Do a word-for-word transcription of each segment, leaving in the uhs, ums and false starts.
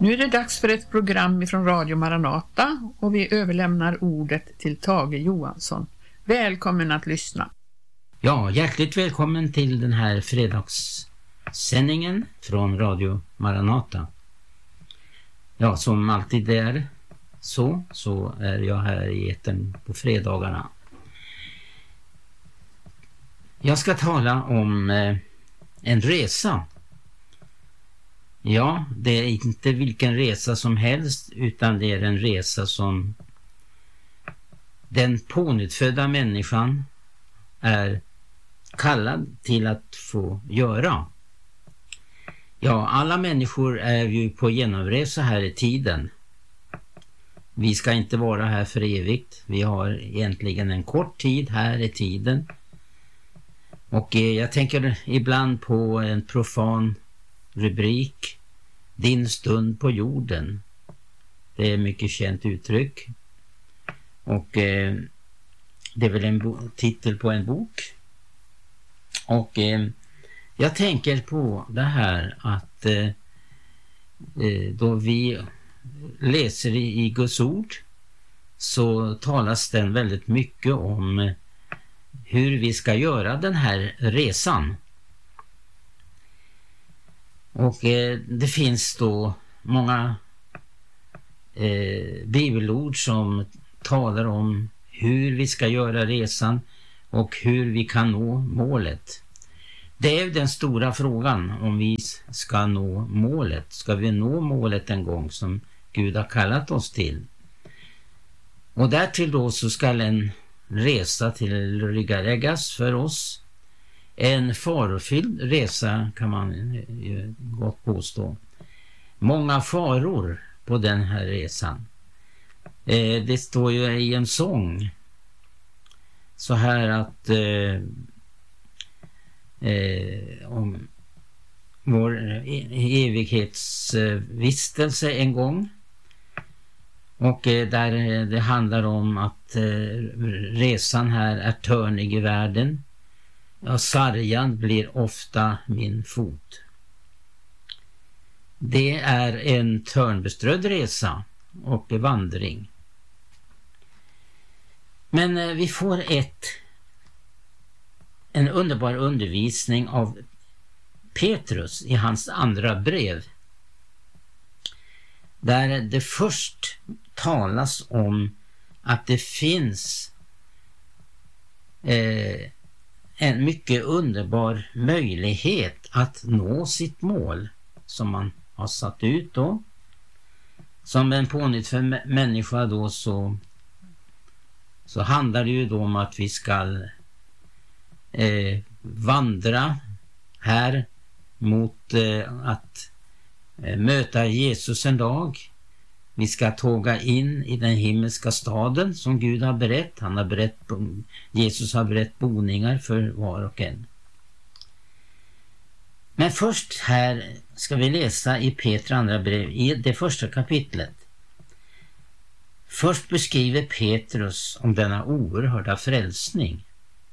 Nu är det dags för ett program från Radio Maranata och vi överlämnar ordet till Tage Johansson. Välkommen att lyssna. Ja, hjärtligt välkommen till den här fredagssändningen från Radio Maranata. Ja, som alltid är så, så är jag här i etern på fredagarna. Jag ska tala om eh, en resa. Ja, det är inte vilken resa som helst, utan det är en resa som den pånyttfödda människan är kallad till att få göra. Ja, alla människor är ju på genomresa här i tiden. Vi ska inte vara här för evigt. Vi har egentligen en kort tid här i tiden. Och eh, jag tänker ibland på en profan rubrik: Din stund på jorden. Det är ett mycket känt uttryck. Och eh, det är väl en bo- titel på en bok. Och eh, jag tänker på det här att eh, då vi läser i, i Guds ord så talas den väldigt mycket om hur vi ska göra den här resan. Och eh, det finns då många eh, bibelord som talar om hur vi ska göra resan och hur vi kan nå målet. Det är den stora frågan, om vi ska nå målet. Ska vi nå målet en gång som Gud har kallat oss till? Och därtill då så ska en resa tillryggaläggas för oss. En farofylld resa kan man ju gott påstå. Många faror på den här resan. Eh, det står ju i en sång så här att eh, eh, om vår evighetsvistelse en gång. Och eh, där det handlar om att eh, resan här är törnig i världen. Ja, sargan blir ofta min fot. Det är en törnbeströdd resa och vandring. Men eh, vi får ett en underbar undervisning av Petrus i hans andra brev. Där det först talas om att det finns eh, en mycket underbar möjlighet att nå sitt mål som man har satt ut då. Som en pånyttfödd människa då så, så handlar det ju då om att vi ska eh, vandra här mot eh, att eh, möta Jesus en dag. Vi ska tåga in i den himmelska staden som Gud har berett. Han har berett, Jesus har berett boningar för var och en. Men först här ska vi läsa i Petra andra brev i det första kapitlet. Först beskriver Petrus om denna oerhörda frälsning.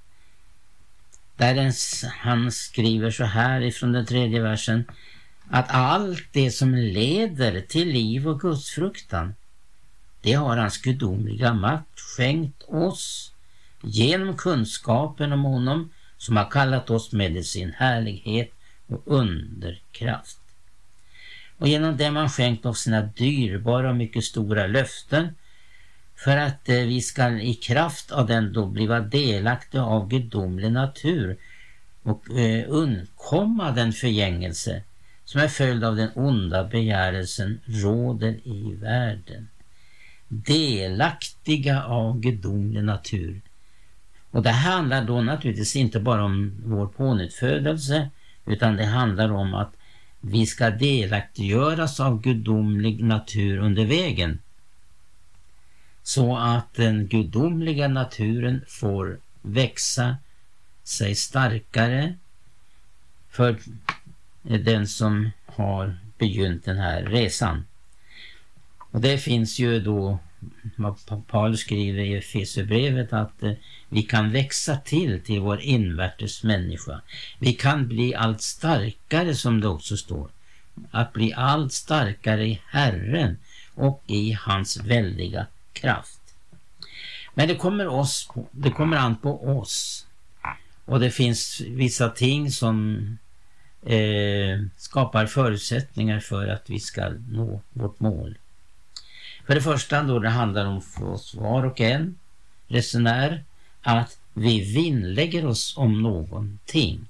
Där han skriver så här ifrån den tredje versen: att allt det som leder till liv och gudsfruktan, det har hans gudomliga makt skänkt oss genom kunskapen om honom som har kallat oss med sin härlighet och underkraft. Och genom det man skänkt oss sina dyrbara och mycket stora löften, för att eh, vi ska i kraft av den då bliva delaktiga av gudomlig natur och eh, undkomma den förgängelse som är följd av den onda begärelsen råder i världen. Delaktiga av gudomlig natur. Och det handlar då naturligtvis inte bara om vår pånyttfödelse, utan det handlar om att vi ska delaktiggöras av gudomlig natur under vägen. Så att den gudomliga naturen får växa sig starkare för den som har begynt den här resan. Och det finns ju då vad Paulus skriver i Efesierbrevet, att eh, vi kan växa till till vår invärtes människa. Vi kan bli allt starkare, som det också står. att bli allt starkare i Herren och i hans väldiga kraft. Men det kommer, oss på, det kommer an på oss. Och det finns vissa ting som eh, skapar förutsättningar för att vi ska nå vårt mål. För det första då det handlar om för oss var och en resenär att vi vinnlägger oss om någonting.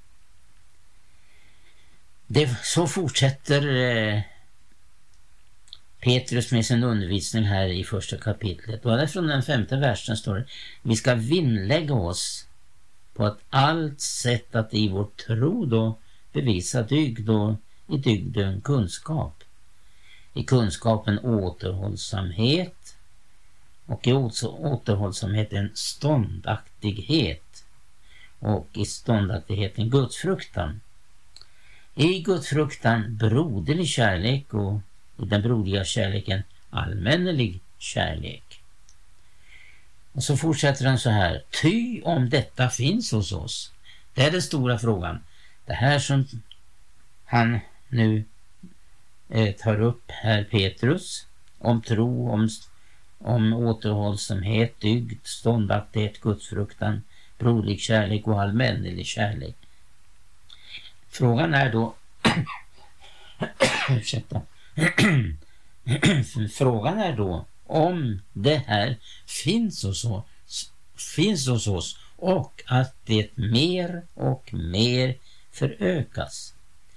Det, så fortsätter eh, Petrus med sin undervisning här i första kapitlet. Och därifrån den femte versen står det: vi ska vinnlägga oss på att allt sätt att i vår tro då bevisa dygd, och i dygden kunskap. I kunskapen återhållsamhet, och i återhållsamheten ståndaktighet, och i ståndaktigheten gudsfruktan. I gudsfruktan broderlig kärlek, och i den brodiga kärleken allmännelig kärlek. Och så fortsätter han så här: ty om detta finns hos oss. Det är den stora frågan. Det här som han nu eh, tar upp här, Petrus, om tro, om, om återhållsamhet, dygd, ståndaktighet, gudsfruktan, broderlig kärlek och allmännelig kärlek. Frågan är då ursäkta frågan är då om det här finns hos oss, finns hos oss och att det mer och mer förökas.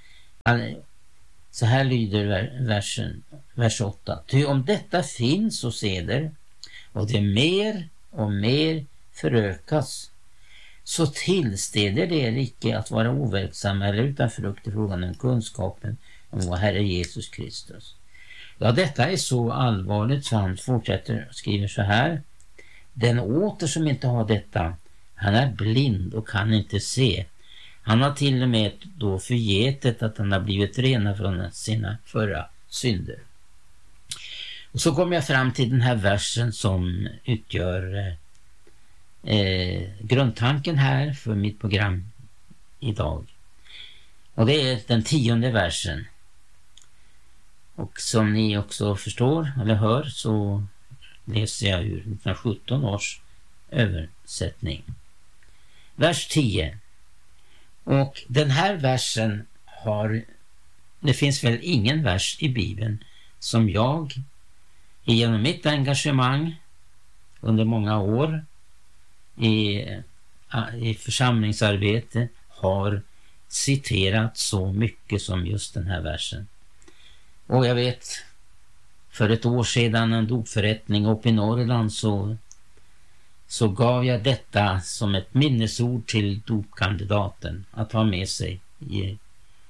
Så här lyder versen, vers åtta. Ty om detta finns hos eder och det mer och mer förökas, så tillsteder det er icke att vara overksamma eller utan frukt i frågan om kunskapen om vår Herre Jesus Kristus. Ja, detta är så allvarligt så han fortsätter och skriver så här: den åter som inte har detta, han är blind och kan inte se. Han har till och med då förgetet att han har blivit rena från sina förra synder. Och så kommer jag fram till den här versen som utgör eh, grundtanken här för mitt program idag. Och det är den tionde versen. Och som ni också förstår eller hör så läser jag ur nittonhundrasjutton års översättning. Vers tio. Och den här versen har, det finns väl ingen vers i Bibeln som jag genom mitt engagemang under många år i, i församlingsarbete har citerat så mycket som just den här versen. Och jag vet, för ett år sedan en dopförrättning uppe i Norrland så, så gav jag detta som ett minnesord till dopkandidaten att ha med sig i,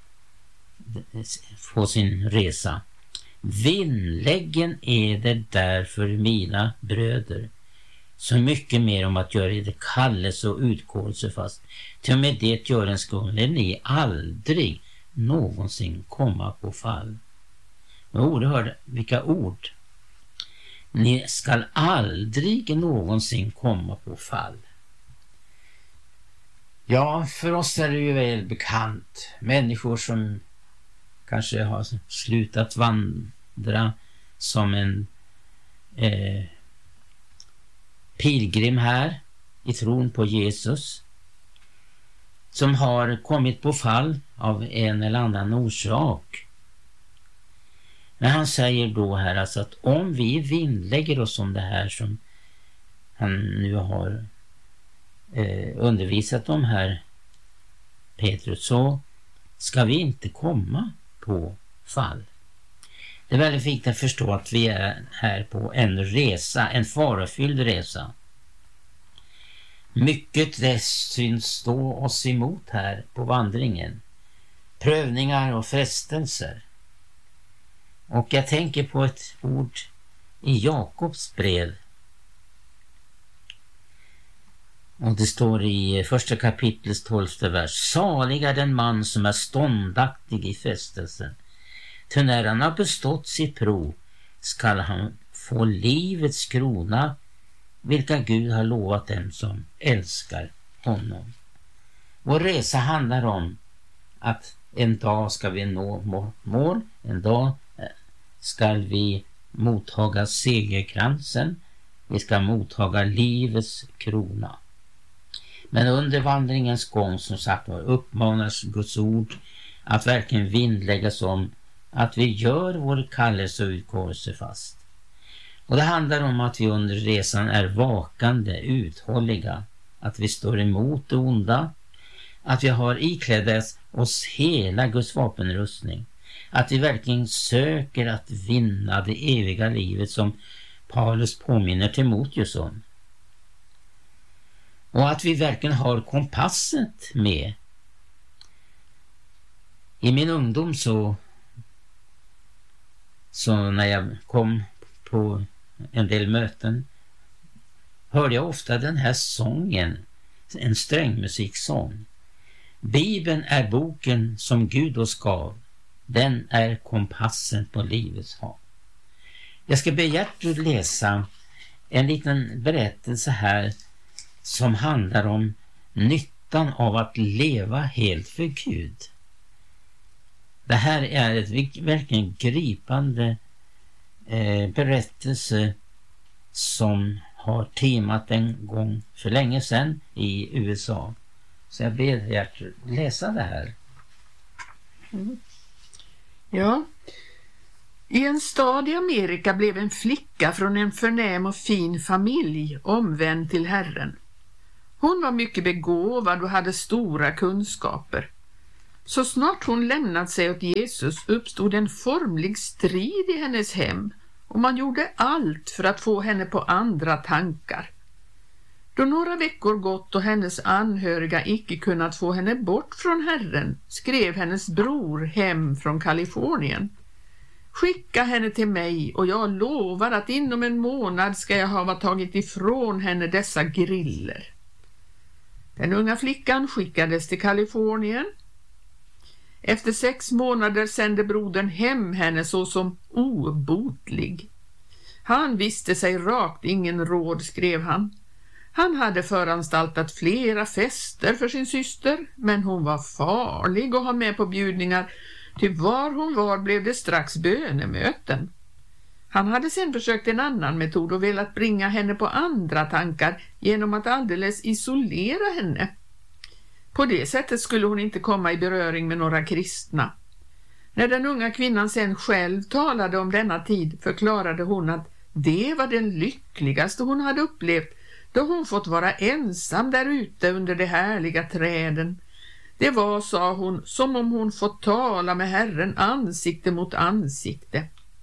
på sin resa. Vinnläggen är det därför, mina bröder, så mycket mer om att göra det kallelse och utkårelse fast. Till och med det gör en skulle ni aldrig någonsin komma på fall. Oerhört, vilka ord. Ni skall aldrig någonsin komma på fall. Ja, för oss är det ju väl bekant. Människor som kanske har slutat vandra som en eh, pilgrim här i tron på Jesus, som har kommit på fall av en eller annan orsak. Men han säger då här alltså att om vi vinnlägger oss om det här som han nu har eh, undervisat om här, Petrus, så ska vi inte komma på fall. Det är väldigt viktigt att förstå att vi är här på en resa, en farofylld resa. Mycket det syns stå oss emot här på vandringen. Prövningar och frestelser. Och jag tänker på ett ord i Jakobs brev. Och det står i första kapitlets tolfte vers. Salig är den man som är ståndaktig i frestelsen. Ty när han har bestått sitt prov skall han få livets krona, vilka Gud har lovat dem som älskar honom. Vår resa handlar om att En dag ska vi nå mål, en dag ska vi mottaga segerkransen, vi ska mottaga livets krona. Men under vandringens gång, som sagt, var uppmanas Guds ord att verkligen vinnläggas om att vi gör vår kallelse och utkårelse fast. Och det handlar om att vi under resan är vakande, uthålliga, att vi står emot det onda, att vi har iklädda oss hela Guds vapenrustning, att vi verkligen söker att vinna det eviga livet som Paulus påminner Timoteus om. Och att vi verkligen har kompasset med. I min ungdom så, så när jag kom på en del möten hörde jag ofta den här sången, en strängmusiksång. Bibeln är boken som Gud oss gav, den är kompassen på livets hav. Jag ska be Gertrud läsa en liten berättelse här som handlar om nyttan av att leva helt för Gud. Det här är ett verkligen gripande eh, berättelse som har temat en gång för länge sedan i U S A. Så jag ber Gertrud läsa det här. Mm. Ja. I en stad i Amerika blev en flicka från en förnäm och fin familj omvänd till Herren. Hon var mycket begåvad och hade stora kunskaper. Så snart hon lämnat sig åt Jesus uppstod en formlig strid i hennes hem och man gjorde allt för att få henne på andra tankar. Då några veckor gått och hennes anhöriga icke kunnat få henne bort från Herren skrev hennes bror hem från Kalifornien. Skicka henne till mig och jag lovar att inom en månad ska jag ha tagit ifrån henne dessa griller. Den unga flickan skickades till Kalifornien. Efter sex månader sände brodern hem henne såsom obotlig. Han visste sig rakt ingen råd, skrev han. Han hade föranstaltat flera fester för sin syster, men hon var farlig att ha med på bjudningar, ty var hon var blev det strax bönemöten. Han hade sedan försökt en annan metod och velat bringa henne på andra tankar genom att alldeles isolera henne. På det sättet skulle hon inte komma i beröring med några kristna. När den unga kvinnan sen själv talade om denna tid förklarade hon att det var den lyckligaste hon hade upplevt, då hon fått vara ensam där ute under de härliga träden. Det var, sa hon, som om hon fått tala med Herren ansikte mot ansikte.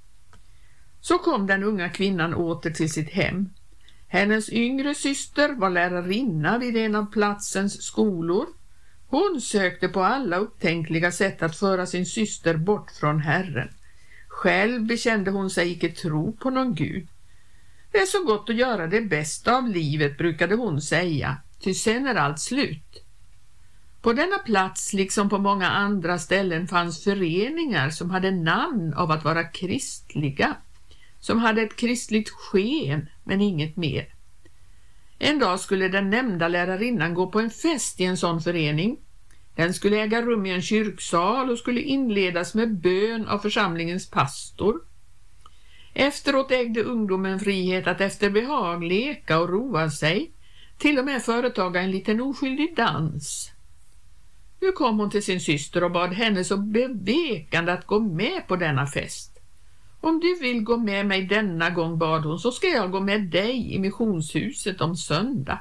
Så kom den unga kvinnan åter till sitt hem. Hennes yngre syster var lärarinna vid en av platsens skolor. Hon sökte på alla upptänkliga sätt att föra sin syster bort från Herren. Själv bekände hon sig icke tro på någon Gud. Det är så gott att göra det bästa av livet, brukade hon säga, ty sen är allt slut. På denna plats, liksom på många andra ställen, fanns föreningar som hade namn av att vara kristliga, som hade ett kristligt sken, men inget mer. En dag skulle den nämnda lärarinnan gå på en fest i en sån förening. Den skulle äga rum i en kyrksal och skulle inledas med bön av församlingens pastor. Efteråt ägde ungdomen frihet att efter behag leka och roa sig, till och med företaga en liten oskyldig dans. Nu kom hon till sin syster och bad henne så bevekande att gå med på denna fest. Om du vill gå med mig denna gång, bad hon, så ska jag gå med dig i missionshuset om söndag.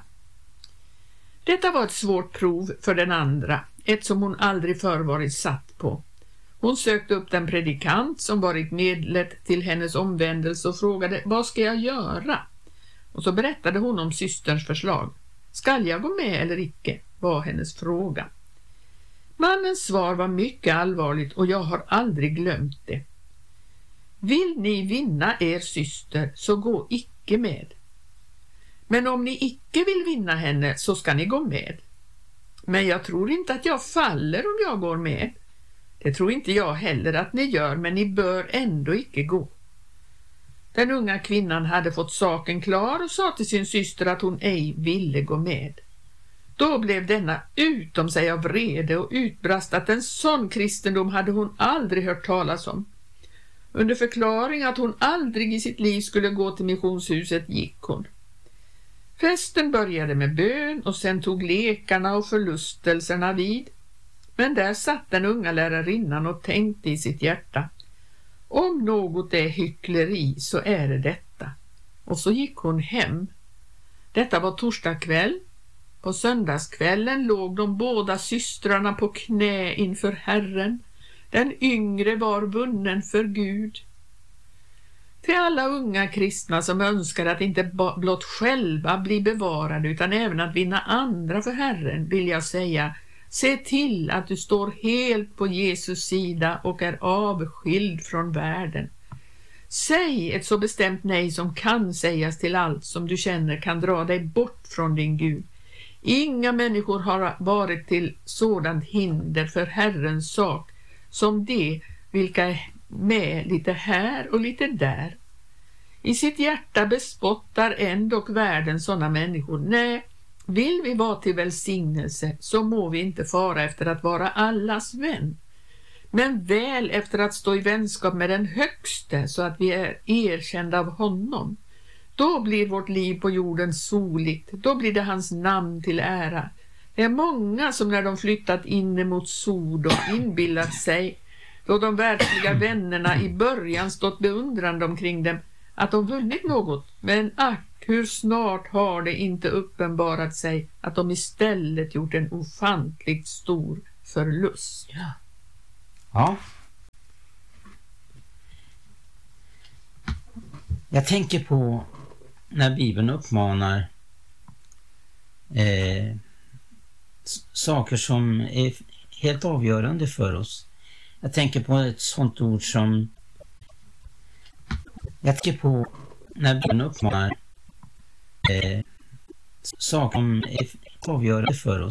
Detta var ett svårt prov för den andra, ett som hon aldrig förr varit satt på. Hon sökte upp den predikant som varit medlet till hennes omvändelse och frågade, vad ska jag göra? Och så berättade hon om systerns förslag. Skall jag gå med eller icke? Var hennes fråga. Mannens svar var mycket allvarligt och jag har aldrig glömt det. Vill ni vinna er syster, så gå icke med. Men om ni icke vill vinna henne, så ska ni gå med. Men jag tror inte att jag faller om jag går med. Det tror inte jag heller att ni gör, men ni bör ändå icke gå. Den unga kvinnan hade fått saken klar och sa till sin syster att hon ej ville gå med. Då blev denna utom sig av vrede och utbrast att en sån kristendom hade hon aldrig hört talas om. Under förklaring att hon aldrig i sitt liv skulle gå till missionshuset gick hon. Festen började med bön och sen tog lekarna och förlustelserna vid. Men där satt den unga lärarinnan och tänkte i sitt hjärta: om något är hyckleri så är det detta. Och så gick hon hem. Detta var torsdag kväll. På söndagskvällen låg de båda systrarna på knä inför Herren. Den yngre var vunnen för Gud. Till alla unga kristna som önskar att inte blott själva bli bevarade utan även att vinna andra för Herren vill jag säga: se till att du står helt på Jesus sida och är avskild från världen. Säg ett så bestämt nej som kan sägas till allt som du känner kan dra dig bort från din Gud. Inga människor har varit till sådant hinder för Herrens sak som de vilka är med lite här och lite där. I sitt hjärta bespottar ändock världen sådana människor. Nej, vill vi vara till välsignelse så må vi inte fara efter att vara allas vän, men väl efter att stå i vänskap med den högste så att vi är erkända av honom. Då blir vårt liv på jorden soligt, då blir det hans namn till ära. Det är många som när de flyttat in emot Sodom inbillat sig, då de verkliga vännerna i början stått beundrande omkring dem, att de vunnit något. Men ack, hur snart har det inte uppenbarat sig att de istället gjort en ofantligt stor förlust. Ja. Ja. Jag tänker på när Bibeln uppmanar eh, saker som är helt avgörande för oss. Jag tänker på ett sånt ord som jag tänker på när Bibeln uppmanar eh, saker som är avgörande för oss.